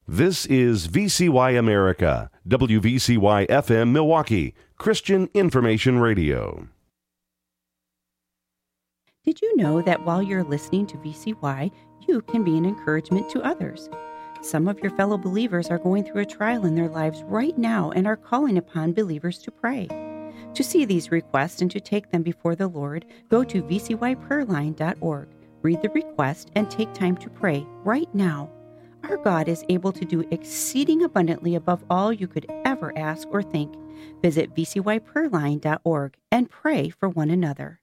This is VCY America, WVCY FM Milwaukee, Christian Information Radio. Did you know that while you're listening to VCY, you can be an encouragement to others? Some of your fellow believers are going through a trial in their lives right now and are calling upon believers to pray. To see these requests and to take them before the Lord, go to vcyprayerline.org, read the request, and take time to pray right now. Our God is able to do exceeding abundantly above all you could ever ask or think. Visit vcyprayerline.org and pray for one another.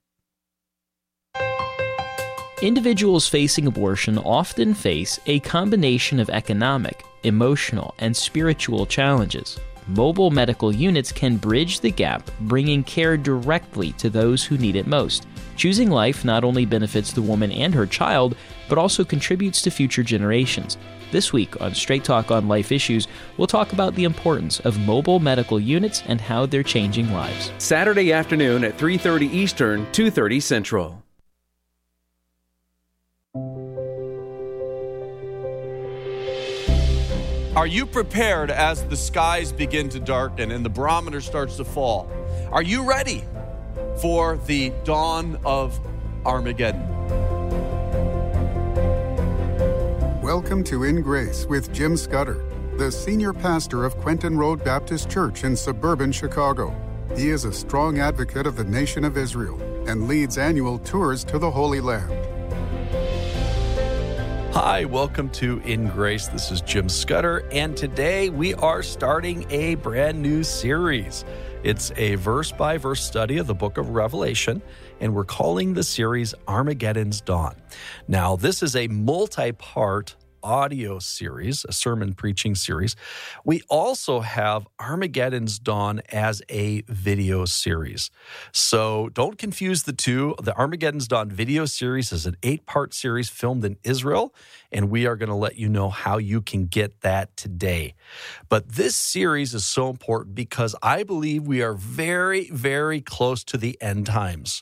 Individuals facing abortion often face a combination of economic, emotional, and spiritual challenges. Mobile medical units can bridge the gap, bringing care directly to those who need it most. Choosing life not only benefits the woman and her child, but also contributes to future generations. This week on Straight Talk on Life Issues, we'll talk about the importance of mobile medical units and how they're changing lives. Saturday afternoon at 3:30 Eastern, 2:30 Central. Are you prepared as the skies begin to darken and the barometer starts to fall? Are you ready for the dawn of Armageddon? Welcome to In Grace with Jim Scudder, the senior pastor of Quentin Road Baptist Church in suburban Chicago. He is a strong advocate of the nation of Israel and leads annual tours to the Holy Land. Hi, welcome to In Grace. This is Jim Scudder, and today we are starting a brand new series. It's a verse-by-verse study of the book of Revelation, and we're calling the series Armageddon's Dawn. Now, this is a multi-part audio series, a sermon preaching series. We also have Armageddon's Dawn as a video series. So don't confuse the two. The Armageddon's Dawn video series is an 8-part series filmed in Israel, and we are going to let you know how you can get that today. But this series is so important because I believe we are very, very close to the end times.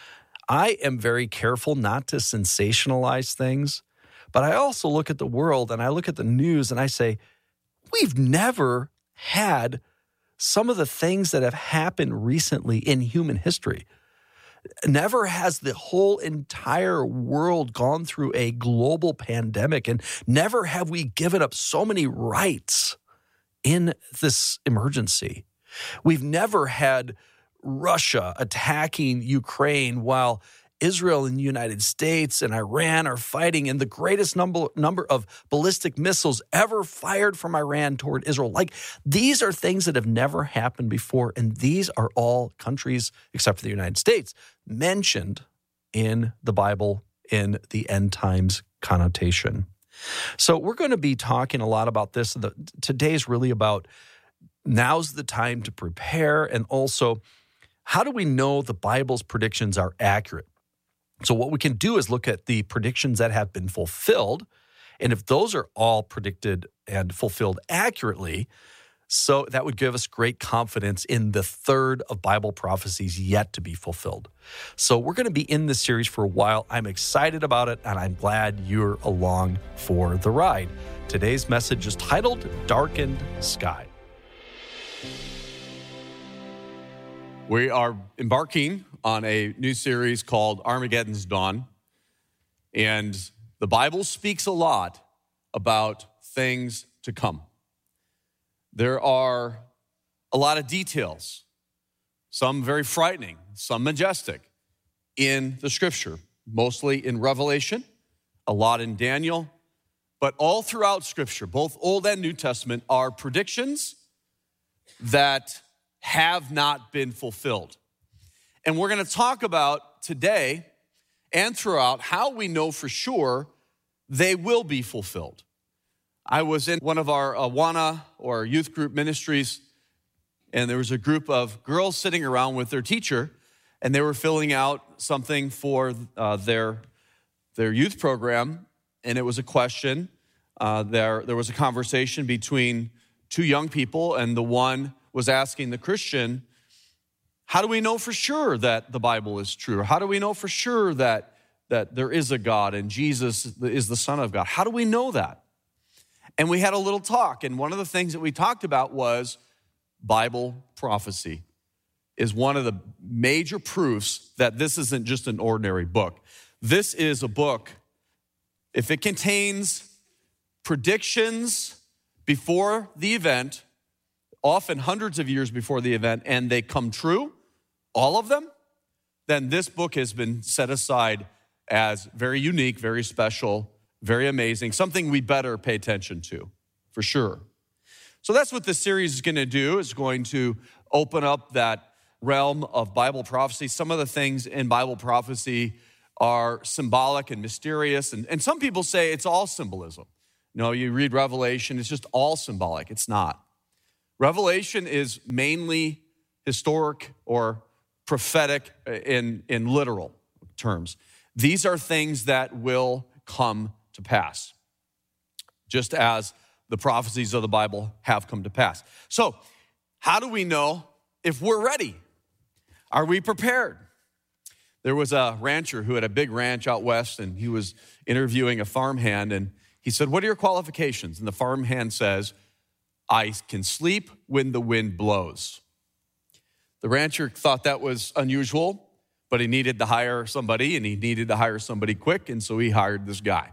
I am very careful not to sensationalize things, but I also look at the world and I look at the news and I say, we've never had some of the things that have happened recently in human history. Never has the whole entire world gone through a global pandemic, and never have we given up so many rights in this emergency. We've never had Russia attacking Ukraine while Israel and the United States and Iran are fighting, and the greatest number of ballistic missiles ever fired from Iran toward Israel. Like, these are things that have never happened before, and these are all countries, except for the United States, mentioned in the Bible in the end times connotation. So we're going to be talking a lot about this. Today's really about now's the time to prepare, and also how do we know the Bible's predictions are accurate? So what we can do is look at the predictions that have been fulfilled, and if those are all predicted and fulfilled accurately, so that would give us great confidence in the third of Bible prophecies yet to be fulfilled. So we're going to be in this series for a while. I'm excited about it, and I'm glad you're along for the ride. Today's message is titled Darkened Sky. We are embarking on a new series called Armageddon's Dawn, and the Bible speaks a lot about things to come. There are a lot of details, some very frightening, some majestic, in the Scripture, mostly in Revelation, a lot in Daniel, but all throughout Scripture, both Old and New Testament, are predictions that have not been fulfilled. And we're going to talk about today and throughout how we know for sure they will be fulfilled. I was in one of our Awana or youth group ministries, and there was a group of girls sitting around with their teacher, and they were filling out something for their youth program, and it was a question. There was a conversation between two young people, and the one was asking the Christian, how do we know for sure that the Bible is true? Or how do we know for sure that there is a God and Jesus is the Son of God? How do we know that? And we had a little talk, and one of the things that we talked about was Bible prophecy is one of the major proofs that this isn't just an ordinary book. This is a book, if it contains predictions before the event, often hundreds of years before the event, and they come true, all of them, then this book has been set aside as very unique, very special, very amazing, something we better pay attention to, for sure. So that's what this series is going to do. It's going to open up that realm of Bible prophecy. Some of the things in Bible prophecy are symbolic and mysterious, and some people say it's all symbolism. No, you read Revelation, it's just all symbolic. It's not. Revelation is mainly historic or prophetic in literal terms. These are things that will come to pass, just as the prophecies of the Bible have come to pass. So, how do we know if we're ready? Are we prepared? There was a rancher who had a big ranch out west, and he was interviewing a farmhand, and he said, "What are your qualifications?" And the farmhand says, "I can sleep when the wind blows." The rancher thought that was unusual, but he needed to hire somebody, and he needed to hire somebody quick, and so he hired this guy.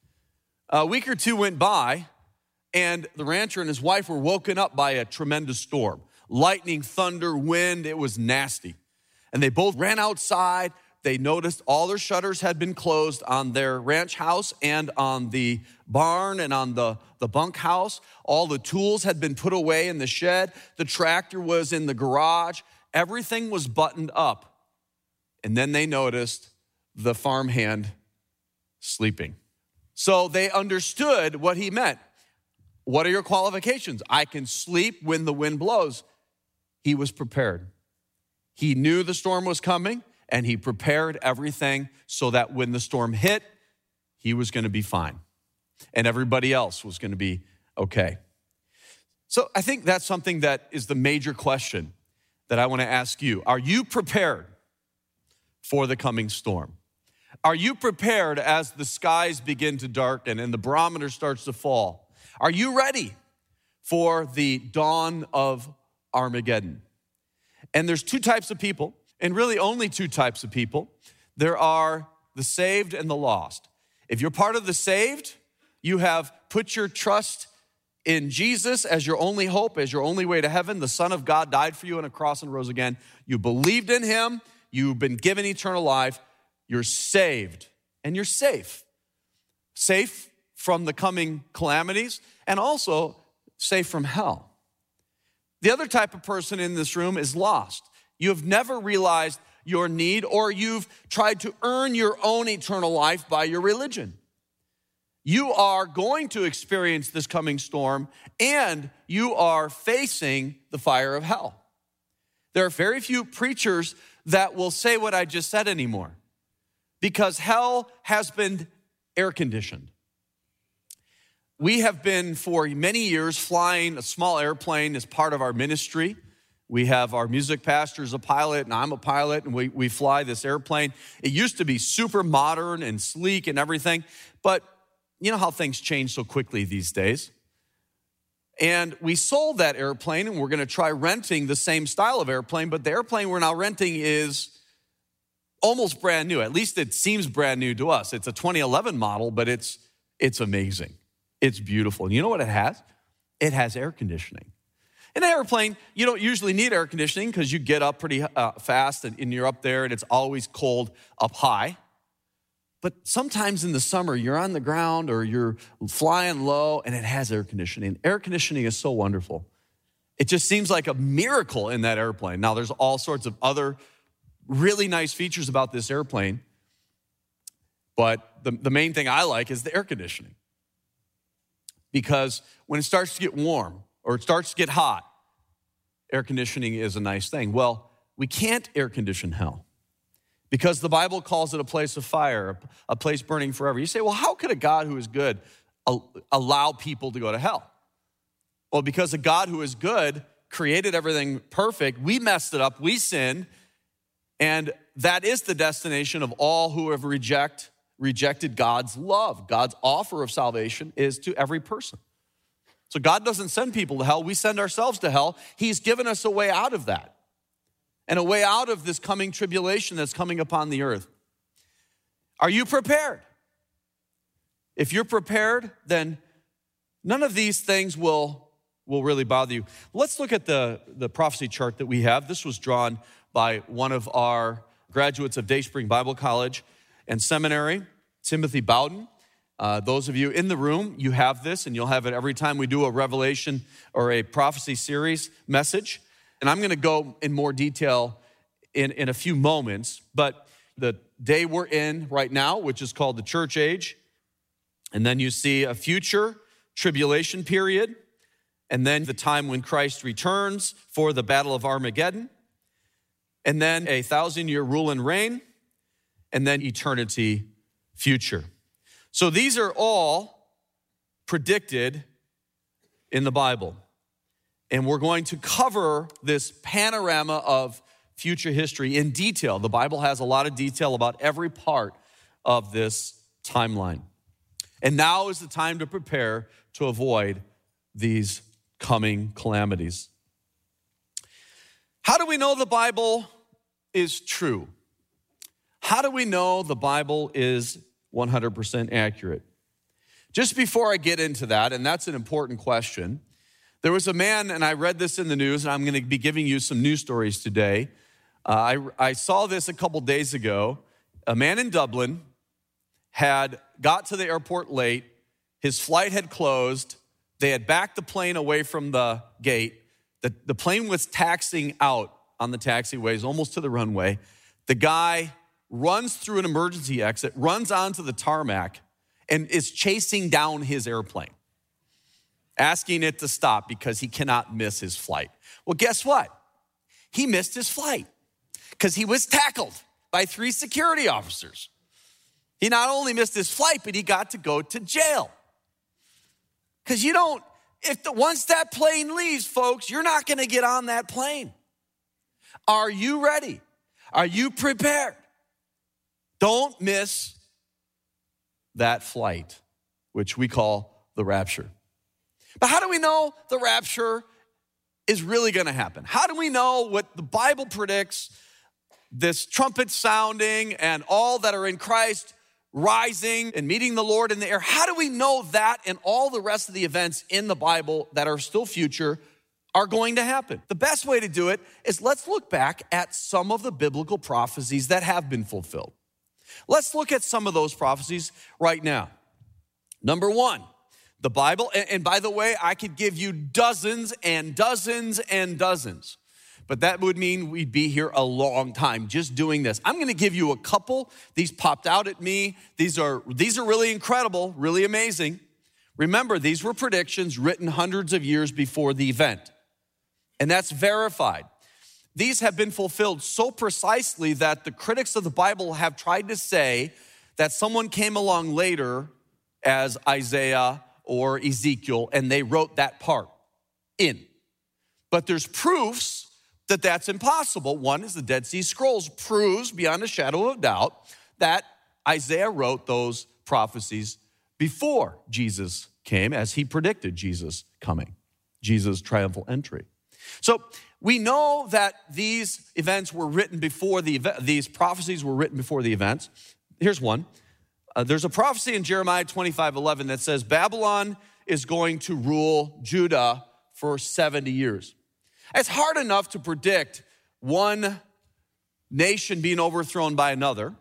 A week or two went by, and the rancher and his wife were woken up by a tremendous storm. Lightning, thunder, wind, it was nasty. And they both ran outside. They noticed all their shutters had been closed on their ranch house and on the barn and on the bunkhouse. All the tools had been put away in the shed. The tractor was in the garage. Everything was buttoned up. And then they noticed the farmhand sleeping. So they understood what he meant. What are your qualifications? I can sleep when the wind blows. He was prepared. He knew the storm was coming, and he prepared everything so that when the storm hit, he was going to be fine. And everybody else was going to be okay. So I think that's something that is the major question that I want to ask you. Are you prepared for the coming storm? Are you prepared as the skies begin to darken and the barometer starts to fall? Are you ready for the dawn of Armageddon? And there's two types of people, and really only two types of people. There are the saved and the lost. If you're part of the saved, you have put your trust in Jesus as your only hope, as your only way to heaven. The Son of God died for you on a cross and rose again. You believed in him. You've been given eternal life. You're saved, and you're safe. Safe from the coming calamities, and also safe from hell. The other type of person in this room is lost. You have never realized your need, or you've tried to earn your own eternal life by your religion. You are going to experience this coming storm, and you are facing the fire of hell. There are very few preachers that will say what I just said anymore, because hell has been air-conditioned. We have been, for many years, flying a small airplane as part of our ministry. We have our music pastor as a pilot, and I'm a pilot, and we fly this airplane. It used to be super modern and sleek and everything, but you know how things change so quickly these days. And we sold that airplane, and we're going to try renting the same style of airplane, but the airplane we're now renting is almost brand new. At least it seems brand new to us. It's a 2011 model, but it's amazing. It's beautiful. And you know what it has? It has air conditioning. In an airplane, you don't usually need air conditioning because you get up pretty fast and you're up there and it's always cold up high. But sometimes in the summer, you're on the ground or you're flying low and it has air conditioning. Air conditioning is so wonderful. It just seems like a miracle in that airplane. Now, there's all sorts of other really nice features about this airplane, but the main thing I like is the air conditioning. Because when it starts to get warm or it starts to get hot, air conditioning is a nice thing. Well, we can't air condition hell because the Bible calls it a place of fire, a place burning forever. You say, well, how could a God who is good allow people to go to hell? Well, because a God who is good created everything perfect. We messed it up. We sinned. And that is the destination of all who have rejected God's love. God's offer of salvation is to every person. So God doesn't send people to hell. We send ourselves to hell. He's given us a way out of that and a way out of this coming tribulation that's coming upon the earth. Are you prepared? If you're prepared, then none of these things will really bother you. Let's look at the prophecy chart that we have. This was drawn by one of our graduates of Dayspring Bible College and Seminary, Timothy Bowden. Those of you in the room, you have this, and you'll have it every time we do a Revelation or a prophecy series message. And I'm going to go in more detail in a few moments. But the day we're in right now, which is called the church age, and then you see a future tribulation period, and then the time when Christ returns for the battle of Armageddon, and then a 1,000-year rule and reign, and then eternity future. So these are all predicted in the Bible. And we're going to cover this panorama of future history in detail. The Bible has a lot of detail about every part of this timeline. And now is the time to prepare to avoid these coming calamities. How do we know the Bible is true? How do we know the Bible is 100% accurate? Just before I get into that, and that's an important question, there was a man, and I read this in the news, and I'm going to be giving you some news stories today. I saw this a couple days ago. A man in Dublin had got to the airport late. His flight had closed. They had backed the plane away from the gate. The plane was taxiing out on the taxiways, almost to the runway. The guy runs through an emergency exit, runs onto the tarmac, and is chasing down his airplane, asking it to stop because he cannot miss his flight. Well, guess what? He missed his flight because he was tackled by 3 security officers. He not only missed his flight, but he got to go to jail. Because once that plane leaves, folks, you're not going to get on that plane. Are you ready? Are you prepared? Don't miss that flight, which we call the rapture. But how do we know the rapture is really going to happen? How do we know what the Bible predicts, this trumpet sounding and all that are in Christ rising and meeting the Lord in the air? How do we know that and all the rest of the events in the Bible that are still future are going to happen? The best way to do it is let's look back at some of the biblical prophecies that have been fulfilled. Let's look at some of those prophecies right now. Number one, the Bible, and by the way, I could give you dozens and dozens and dozens, but that would mean we'd be here a long time just doing this. I'm going to give you a couple. These popped out at me. These are really incredible, really amazing. Remember, these were predictions written hundreds of years before the event, and that's verified. These have been fulfilled so precisely that the critics of the Bible have tried to say that someone came along later as Isaiah or Ezekiel, and they wrote that part in. But there's proofs that that's impossible. One is the Dead Sea Scrolls proves beyond a shadow of doubt that Isaiah wrote those prophecies before Jesus came, as he predicted Jesus coming, Jesus' triumphal entry. So we know that these events were written before these prophecies were written before the events. Here's one. There's a prophecy in Jeremiah 25:11 that says Babylon is going to rule Judah for 70 years. It's hard enough to predict one nation being overthrown by another.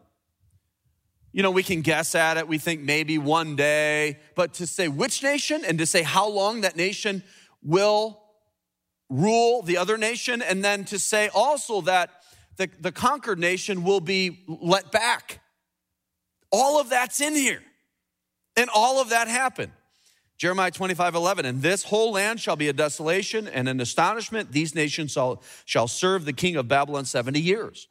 You know, we can guess at it. We think maybe one day. But to say which nation and to say how long that nation will rule the other nation, and then to say also that the conquered nation will be let back. All of that's in here. And all of that happened. Jeremiah 25:11, and this whole land shall be a desolation and an astonishment. These nations shall serve the king of Babylon 70 years.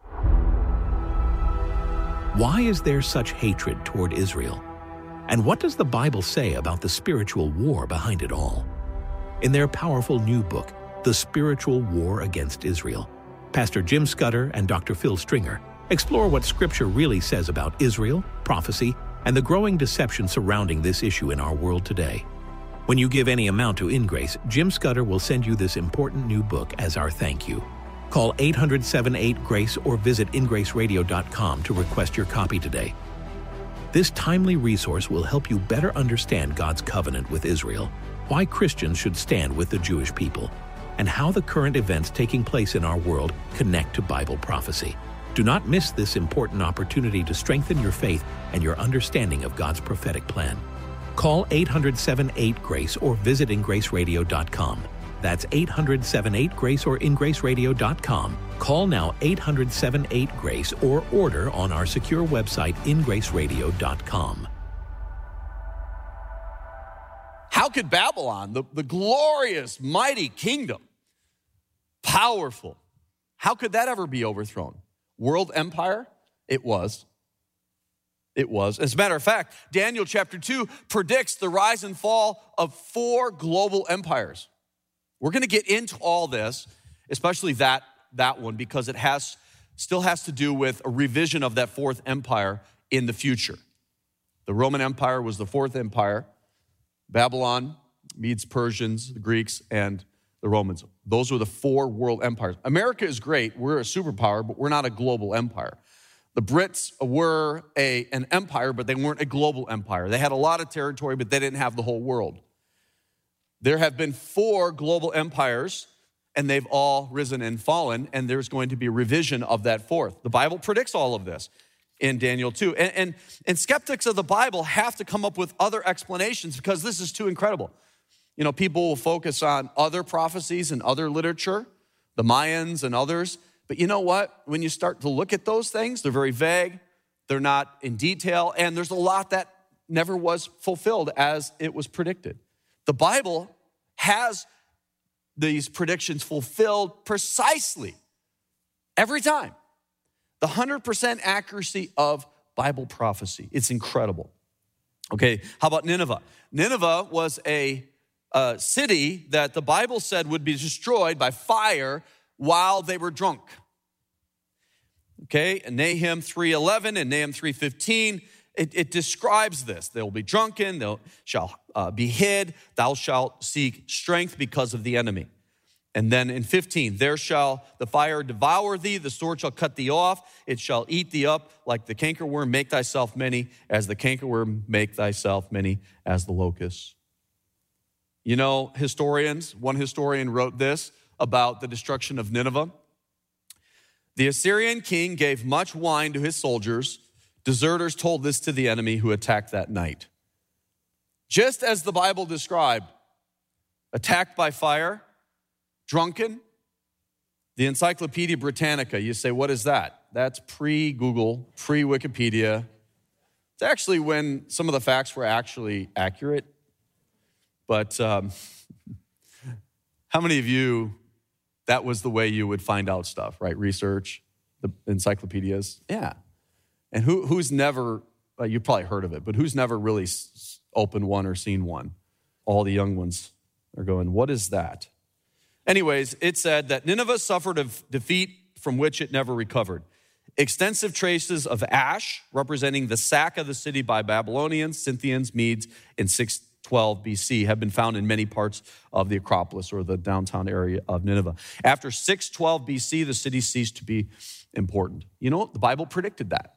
Why is there such hatred toward Israel? And what does the Bible say about the spiritual war behind it all? In their powerful new book, The Spiritual War Against Israel, Pastor Jim Scudder and Dr. Phil Stringer explore what Scripture really says about Israel, prophecy, and the growing deception surrounding this issue in our world today. When you give any amount to InGrace, Jim Scudder will send you this important new book as our thank you. Call 800-78-GRACE or visit ingraceradio.com to request your copy today. This timely resource will help you better understand God's covenant with Israel, why Christians should stand with the Jewish people, and how the current events taking place in our world connect to Bible prophecy. Do not miss this important opportunity to strengthen your faith and your understanding of God's prophetic plan. Call 800-78-GRACE or visit ingraceradio.com. That's 800-78-GRACE or ingraceradio.com. Call now 800-78-GRACE or order on our secure website ingraceradio.com. How could Babylon, the glorious, mighty kingdom, powerful, how could that ever be overthrown? World empire? It was. It was. As a matter of fact, Daniel chapter 2 predicts the rise and fall of 4 global empires. We're going to get into all this, especially that one, because it still has to do with a revision of that 4th empire in the future. The Roman Empire was the 4th empire. Babylon, Medes, Persians, the Greeks, and the Romans. Those were the 4 world empires. America is great. We're a superpower, but we're not a global empire. The Brits were an empire, but they weren't a global empire. They had a lot of territory, but they didn't have the whole world. There have been 4 global empires, and they've all risen and fallen, and there's going to be a revision of that 4th. The Bible predicts all of this in Daniel 2. And skeptics of the Bible have to come up with other explanations because this is too incredible. You know, people will focus on other prophecies and other literature, the Mayans and others. But you know what? When you start to look at those things, they're very vague. They're not in detail. And there's a lot that never was fulfilled as it was predicted. The Bible has these predictions fulfilled precisely every time. The 100% accuracy of Bible prophecy. It's incredible. Okay, how about Nineveh? Nineveh was a city that the Bible said would be destroyed by fire while they were drunk. Okay, in Nahum 3:11 and Nahum 3:15, it describes this. They will be drunken, they shall be hid, thou shalt seek strength because of the enemy. And then in 15, there shall the fire devour thee, the sword shall cut thee off, it shall eat thee up like the cankerworm, make thyself many as the cankerworm, make thyself many as the locust. You know, one historian wrote this about the destruction of Nineveh. The Assyrian king gave much wine to his soldiers. Deserters told this to the enemy who attacked that night. Just as the Bible described, attacked by fire, drunken. The Encyclopedia Britannica, you say, what is that? That's pre-Google, pre-Wikipedia. It's actually when some of the facts were actually accurate. But how many of you, that was the way you would find out stuff, right? Research, the encyclopedias. Yeah. And who's never, you probably heard of it, but who's never really opened one or seen one? All the young ones are going, what is that? Anyways, it said that Nineveh suffered a defeat from which it never recovered. Extensive traces of ash, representing the sack of the city by Babylonians, Scythians, Medes in 612 BC, have been found in many parts of the Acropolis or the downtown area of Nineveh. After 612 BC, the city ceased to be important. You know, the Bible predicted that.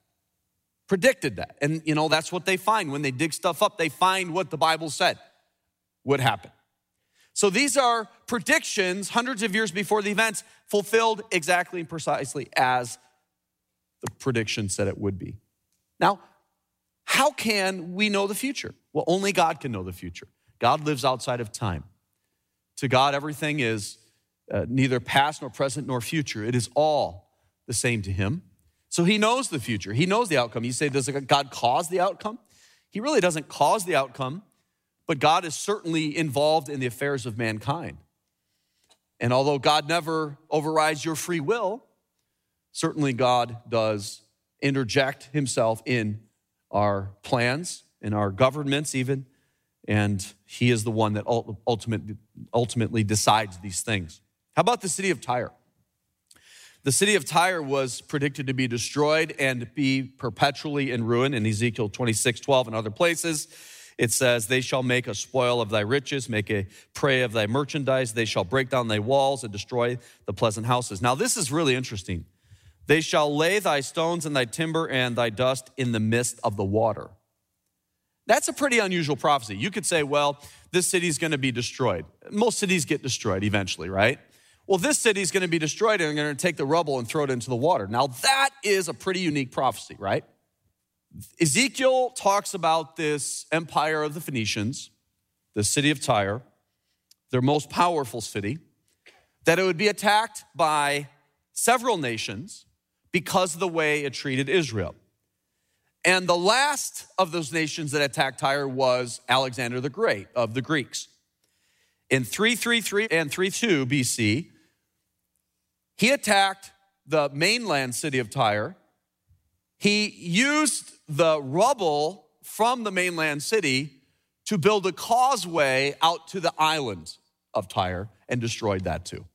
And, you know, that's what they find. When they dig stuff up, they find what the Bible said would happen. So these are predictions hundreds of years before the events, fulfilled exactly and precisely as the prediction said it would be. Now, how can we know the future? Well, only God can know the future. God lives outside of time. To God, everything is neither past nor present nor future. It is all the same to him. So he knows the future. He knows the outcome. You say, does God cause the outcome? He really doesn't cause the outcome, but God is certainly involved in the affairs of mankind. And although God never overrides your free will, certainly God does interject himself in our plans, in our governments even, and he is the one that ultimately decides these things. How about the city of Tyre? The city of Tyre was predicted to be destroyed and be perpetually in ruin in Ezekiel 26:12 and other places. It says, they shall make a spoil of thy riches, make a prey of thy merchandise. They shall break down thy walls and destroy the pleasant houses. Now, this is really interesting. They shall lay thy stones and thy timber and thy dust in the midst of the water. That's a pretty unusual prophecy. You could say, well, this city is going to be destroyed. Most cities get destroyed eventually, right? Well, this city is going to be destroyed and they're going to take the rubble and throw it into the water. Now, that is a pretty unique prophecy, right? Ezekiel talks about this empire of the Phoenicians, the city of Tyre, their most powerful city, that it would be attacked by several nations because of the way it treated Israel. And the last of those nations that attacked Tyre was Alexander the Great of the Greeks. In 333 and 32 BC, he attacked the mainland city of Tyre. He used the rubble from the mainland city to build a causeway out to the island of Tyre and destroyed that too.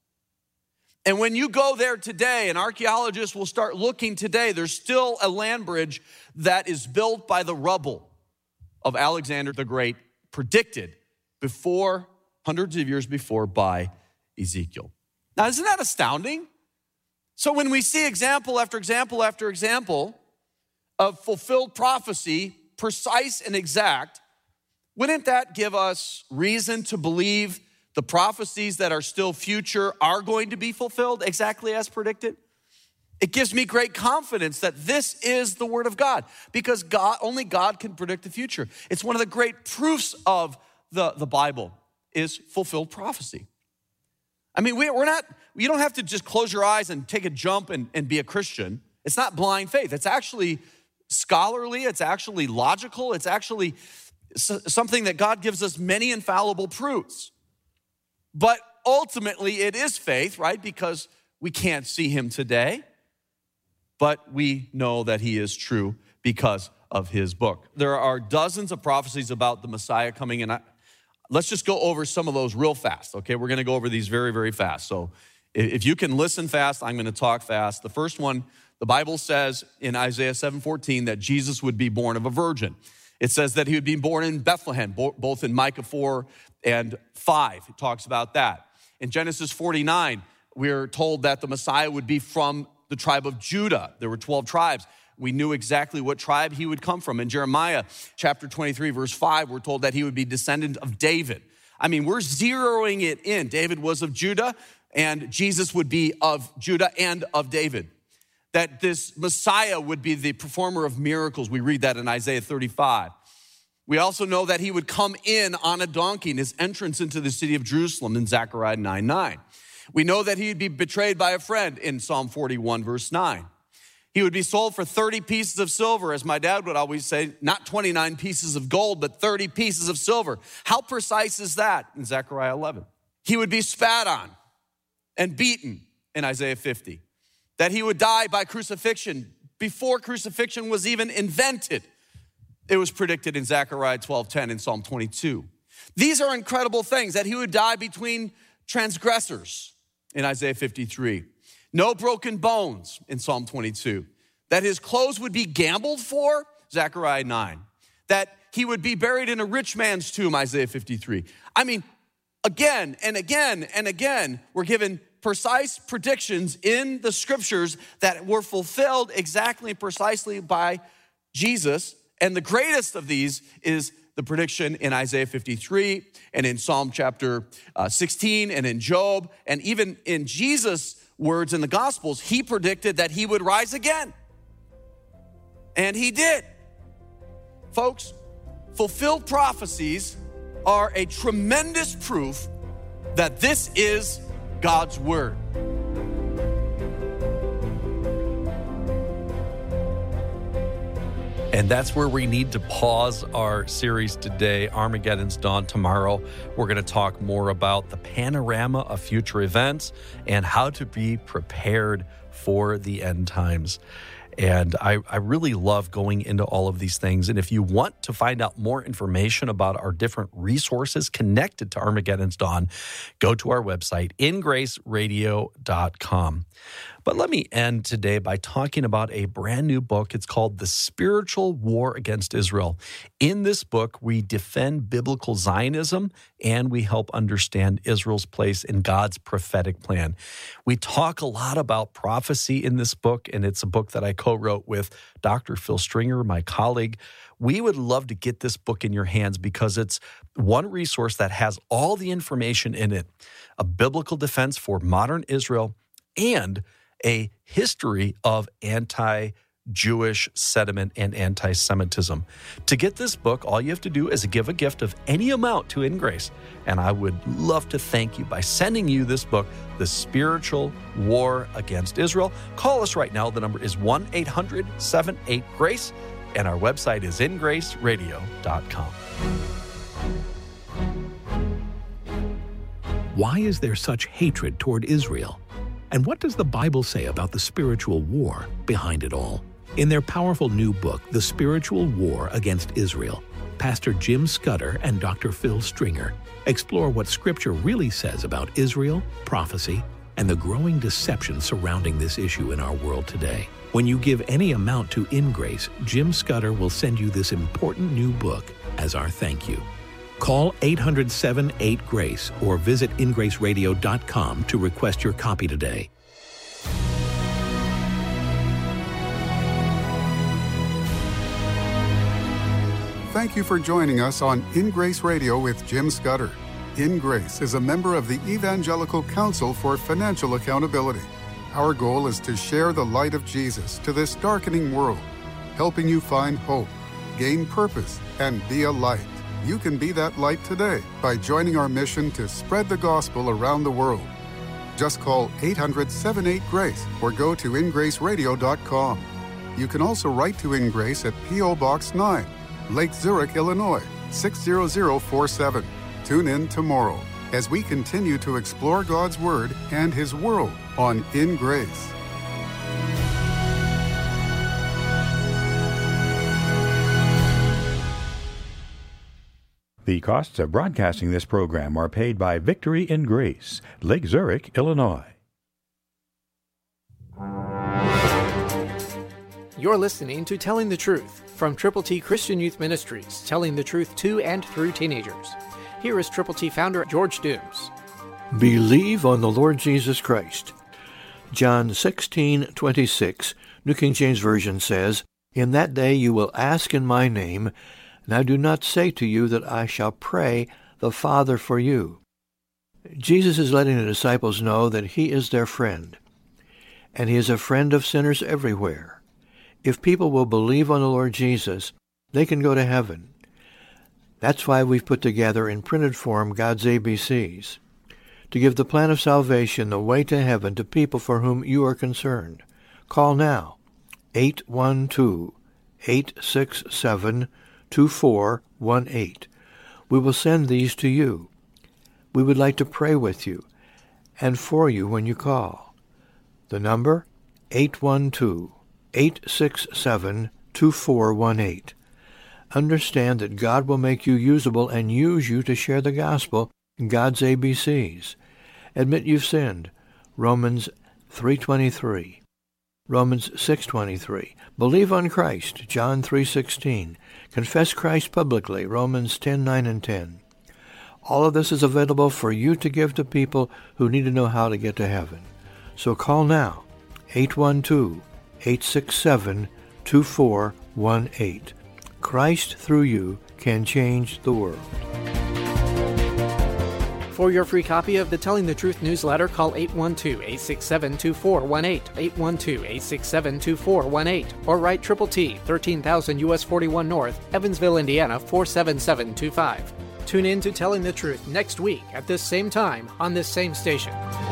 And when you go there today, and archaeologists will start looking today, there's still a land bridge that is built by the rubble of Alexander the Great, predicted before, hundreds of years before, by Ezekiel. Now, isn't that astounding? So when we see example after example after example of fulfilled prophecy, precise and exact, wouldn't that give us reason to believe the prophecies that are still future are going to be fulfilled exactly as predicted? It gives me great confidence that this is the word of God, because only God can predict the future. It's one of the great proofs of the Bible is fulfilled prophecy. I mean, you don't have to just close your eyes and take a jump and be a Christian. It's not blind faith. It's actually scholarly. It's actually logical. It's actually something that God gives us many infallible proofs. But ultimately, it is faith, right? Because we can't see him today, but we know that he is true because of his book. There are dozens of prophecies about the Messiah coming in. Let's just go over some of those real fast, okay? We're going to go over these very, very fast. So if you can listen fast, I'm going to talk fast. The first one, the Bible says in Isaiah 7:14 that Jesus would be born of a virgin. It says that he would be born in Bethlehem, both in Micah 4 and 5. It talks about that. In Genesis 49, we're told that the Messiah would be from the tribe of Judah. There were 12 tribes. We knew exactly what tribe he would come from. In Jeremiah chapter 23, verse 5, we're told that he would be descendant of David. I mean, we're zeroing it in. David was of Judah, and Jesus would be of Judah and of David. That this Messiah would be the performer of miracles. We read that in Isaiah 35. We also know that he would come in on a donkey in his entrance into the city of Jerusalem in Zechariah 9:9. We know that he would be betrayed by a friend in Psalm 41, verse 9. He would be sold for 30 pieces of silver, as my dad would always say, not 29 pieces of gold, but 30 pieces of silver. How precise is that in Zechariah 11? He would be spat on and beaten in Isaiah 50. That he would die by crucifixion before crucifixion was even invented. It was predicted in Zechariah 12:10 and Psalm 22. These are incredible things, that he would die between transgressors in Isaiah 53. No broken bones in Psalm 22. That his clothes would be gambled for, Zechariah 9. That he would be buried in a rich man's tomb, Isaiah 53. I mean, again and again and again, we're given precise predictions in the scriptures that were fulfilled exactly and precisely by Jesus. And the greatest of these is the prediction in Isaiah 53 and in Psalm chapter 16 and in Job. And even in Jesus' words in the Gospels, he predicted that he would rise again. And he did. Folks, fulfilled prophecies are a tremendous proof that this is God's word. And that's where we need to pause our series today. Armageddon's Dawn tomorrow. We're going to talk more about the panorama of future events and how to be prepared for the end times. And I really love going into all of these things. And if you want to find out more information about our different resources connected to Armageddon's Dawn, go to our website, ingraceradio.com. But let me end today by talking about a brand new book. It's called The Spiritual War Against Israel. In this book, we defend biblical Zionism and we help understand Israel's place in God's prophetic plan. We talk a lot about prophecy in this book, and it's a book that I co-wrote with Dr. Phil Stringer, my colleague. We would love to get this book in your hands because it's one resource that has all the information in it, a biblical defense for modern Israel and a history of anti-Jewish sentiment and anti-Semitism. To get this book, all you have to do is give a gift of any amount to In Grace, and I would love to thank you by sending you this book, The Spiritual War Against Israel. Call us right now. The number is 1-800-78-GRACE, and our website is ingraceradio.com. Why is there such hatred toward Israel? And what does the Bible say about the spiritual war behind it all? In their powerful new book, The Spiritual War Against Israel, Pastor Jim Scudder and Dr. Phil Stringer explore what Scripture really says about Israel, prophecy, and the growing deception surrounding this issue in our world today. When you give any amount to In Grace, Jim Scudder will send you this important new book as our thank you. Call 800-78-GRACE or visit ingraceradio.com to request your copy today. Thank you for joining us on In Grace Radio with Jim Scudder. In Grace is a member of the Evangelical Council for Financial Accountability. Our goal is to share the light of Jesus to this darkening world, helping you find hope, gain purpose, and be a light. You can be that light today by joining our mission to spread the gospel around the world. Just call 800-78-GRACE or go to ingraceradio.com. You can also write to In Grace at P.O. Box 9, Lake Zurich, Illinois, 60047. Tune in tomorrow as we continue to explore God's Word and His world on In Grace. The costs of broadcasting this program are paid by Victory in Grace, Lake Zurich, Illinois. You're listening to Telling the Truth from Triple T Christian Youth Ministries, telling the truth to and through teenagers. Here is Triple T founder George Dooms. Believe on the Lord Jesus Christ. John 16:26, New King James Version says, "In that day you will ask in my name, and I do not say to you that I shall pray the Father for you." Jesus is letting the disciples know that he is their friend, and he is a friend of sinners everywhere. If people will believe on the Lord Jesus, they can go to heaven. That's why we've put together in printed form God's ABCs, to give the plan of salvation, the way to heaven, to people for whom you are concerned. Call now, 812-867-2418. We will send these to you. We would like to pray with you and for you when you call. The number, 812-867-2418. Understand that God will make you usable and use you to share the gospel, God's ABCs. Admit you've sinned, Romans 3:23. Romans 6:23. Believe on Christ, John 3:16. Confess Christ publicly, Romans 10:9 and 10. All of this is available for you to give to people who need to know how to get to heaven. So call now, 812-867-2418. Christ through you can change the world. For your free copy of the Telling the Truth newsletter, call 812-867-2418, 812-867-2418, or write Triple T, 13,000 U.S. 41 North, Evansville, Indiana, 47725. Tune in to Telling the Truth next week at this same time on this same station.